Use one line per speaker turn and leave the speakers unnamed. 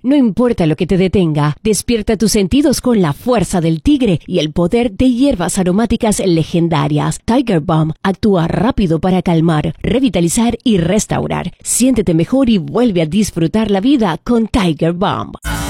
No importa lo que te detenga, despierta tus sentidos con la fuerza del tigre y el poder de hierbas aromáticas legendarias. Tiger Balm actúa rápido para calmar, revitalizar y restaurar. Siéntete mejor y vuelve a disfrutar la vida con Tiger Balm.